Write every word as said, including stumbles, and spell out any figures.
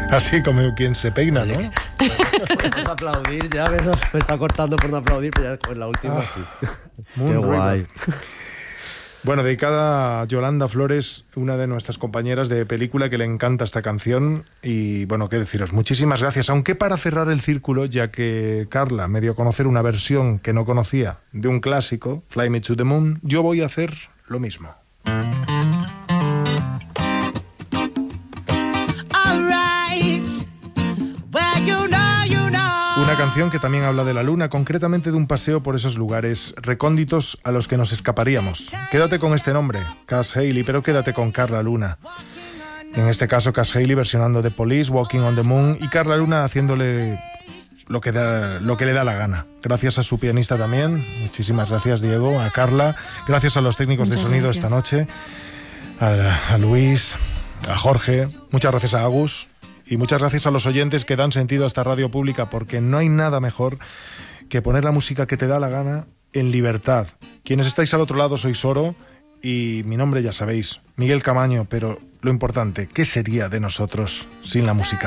Así como quien se peina, ¿no? Podemos aplaudir ya, ¿ves? Me está cortando por no aplaudir, pero ya con la última Ah, sí. Moon Qué River. guay. Bueno, dedicada a Yolanda Flores, una de nuestras compañeras de película que le encanta esta canción. Y bueno, qué deciros, muchísimas gracias. Aunque para cerrar el círculo, ya que Carla me dio a conocer una versión que no conocía de un clásico, Fly Me to the Moon, yo voy a hacer lo mismo. Una canción que también habla de la luna, concretamente de un paseo por esos lugares recónditos a los que nos escaparíamos. Quédate con este nombre, Cass Haley, pero quédate con Carla Luna. En este caso, Cass Haley versionando The Police, Walking on the Moon, y Carla Luna haciéndole lo que, da, lo que le da la gana. Gracias a su pianista también. Muchísimas gracias, Diego, a Carla. Gracias a los técnicos Muchas de sonido gracias. Esta noche, a, a Luis, a Jorge. Muchas gracias a Agus. Y muchas gracias a los oyentes que dan sentido a esta radio pública, porque no hay nada mejor que poner la música que te da la gana en libertad. Quienes estáis al otro lado sois Oro y mi nombre ya sabéis, Miguel Camaño, pero lo importante, ¿qué sería de nosotros sin la música?